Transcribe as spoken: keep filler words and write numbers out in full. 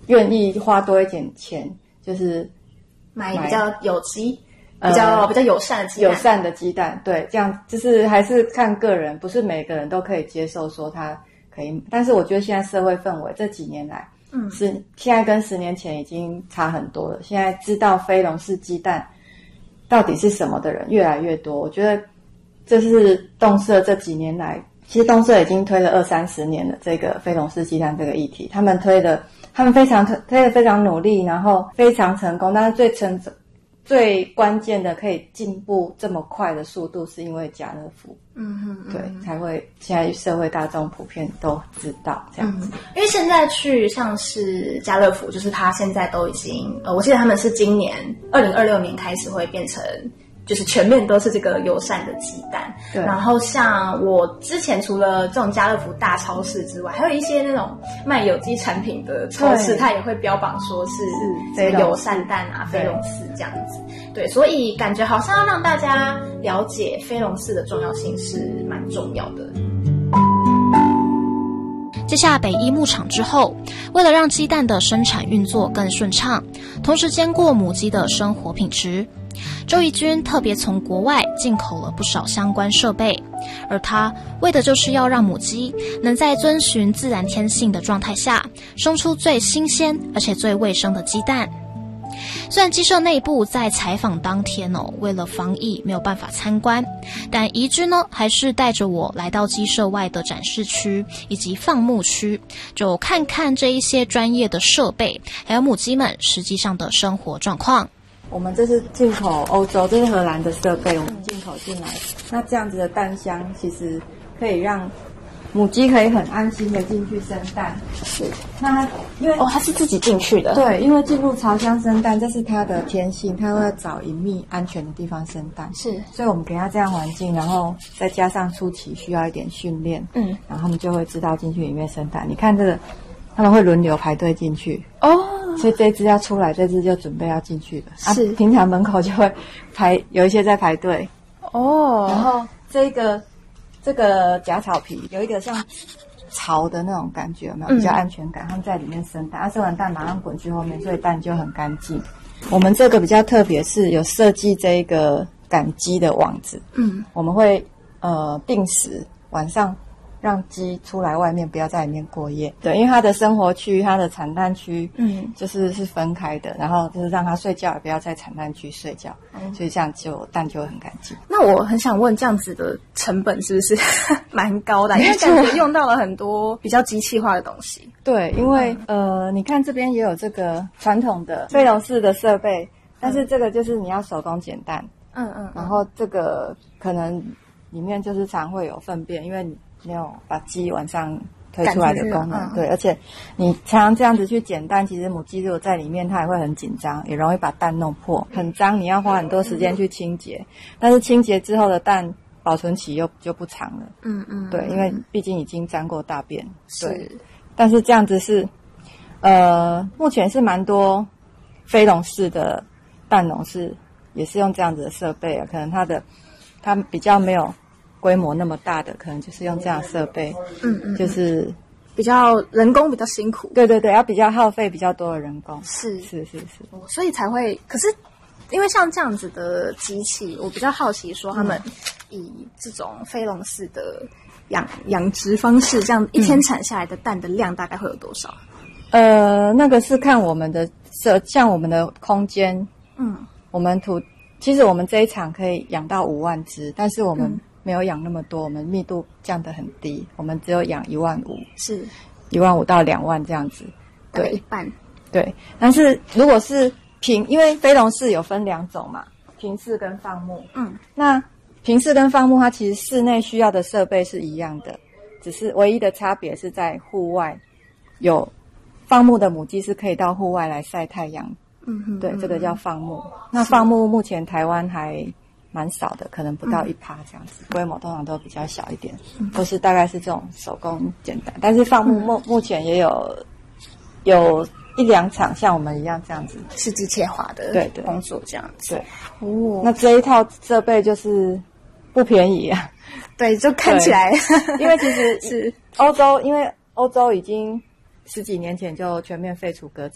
愿意花多一点钱，就是买比较有机、比较、呃、比较友善的鸡蛋。 友善的鸡蛋，对，这样就是还是看个人，不是每个人都可以接受说他可以。但是我觉得现在社会氛围这几年来，嗯，是现在跟十年前已经差很多了。现在知道非笼式鸡蛋到底是什么的人越来越多，我觉得这是动社这几年来，其实动社已经推了二三十年了这个非笼式鸡蛋这个议题，他们推的。他们非常推推得非常努力，然后非常成功，但是最成最关键的可以进步这么快的速度，是因为家乐福，嗯哼嗯，对，才会现在社会大众普遍都知道这样子。 嗯、因为现在去像是家乐福，就是他现在都已经，呃，我记得他们是今年二零二六年开始会变成。就是全面都是这个友善的鸡蛋，对。然后像我之前除了这种家乐福大超市之外，还有一些那种卖有机产品的超市，它也会标榜说是这个友善蛋啊、非笼式这样子。对，所以感觉好像要让大家了解非笼式的重要性是蛮重要的。 接下北一牧场之后，为了让鸡蛋的生产运作更顺畅，同时兼顾母鸡的生活品质，周怡君特别从国外进口了不少相关设备，而她为的就是要让母鸡能在遵循自然天性的状态下，生出最新鲜而且最卫生的鸡蛋。虽然鸡舍内部在采访当天哦，为了防疫没有办法参观，但怡君呢还是带着我来到鸡舍外的展示区以及放牧区，就看看这一些专业的设备，还有母鸡们实际上的生活状况。 我们这是进口欧洲，这是荷兰的设备，我们进口进来。那这样子的蛋箱其实可以让母鸡可以很安心的进去生蛋。是，那因为哦，它是自己进去的。 对，因为进入巢箱生蛋，这是它的天性，它会找隐秘安全的地方生蛋。 是， 所以我们给它这样环境，然后再加上初期需要一点训练，嗯，然后他们就会知道进去里面生蛋。你看这个，他们会轮流排队进去哦。所以这只要出来，这只就准备要进去了。是、啊，平常门口就会排，有一些在排队哦。然后这个这个假草皮有一个像巢的那种感觉，有没有比较安全感？他们在里面生蛋，啊，生完蛋马上滚去后面，所以蛋就很干净。我们这个比较特别，是有设计这个赶鸡的网子，嗯，我们会呃定时晚上。让鸡出来外面，不要在里面过夜。对，因为它的生活区、它的产蛋区，嗯，就是是分开的。然后就是让它睡觉，也不要在产蛋区睡觉，嗯、所以这样就蛋就会很干净。 那我很想问，这样子的成本是不是蛮高的？因为感觉用到了很多比较机器化的东西。 对，因为、嗯、呃，你看这边也有这个传统的非笼式的设备，但是这个就是你要手工捡蛋，嗯嗯，然后这个可能里面就是常会有粪便，因为你。没有把鸡晚上推出来的功能，嗯、对，而且你常常这样子去捡蛋，其实母鸡如果在里面，它也会很紧张，也容易把蛋弄破，很脏，你要花很多时间去清洁。但是清洁之后的蛋保存期又就不长了，嗯嗯，对，因为毕竟已经沾过大便，对。但是这样子是，呃，目前是蛮多非笼式的蛋笼是也是用这样子的设备啊，可能它的它比较没有。规模那么大的，可能就是用这样的设备，嗯嗯，就是比较人工比较辛苦， 对对对，要比较耗费比较多的人工， 是是是是， 所以才会。可是因为像这样子的机器，我比较好奇说他们以这种非笼式的养养殖方式，这样一天产下来的蛋的量大概会有多少？ 呃，那个是看我们的设，像我们的空间，嗯，我们土，其实我们这一场可以养到五万只，但是我们、嗯。没有养那么多，我们密度降得很低，我们只有养一万五，是一万五到两万这样子，对， 一半， 对。但是如果是平，因为非笼式有分两种嘛，平式跟放牧，嗯，那平式跟放牧它其实室内需要的设备是一样的，只是唯一的差别是在户外，有放牧的母鸡是可以到户外来晒太阳，嗯哼，对，这个叫放牧。那放牧目前台湾还蛮少的，可能不到一趴这样子，规模通常都比较小一点，都是大概是这种手工简单。但是放牧目目前也有有一两场像我们一样这样子， 是机械化的对对工作这样子。 对，哦，那这一套设备就是不便宜啊。 对，就看起来， 因为其实是欧洲，因为欧洲已经十几年前就全面废除鸽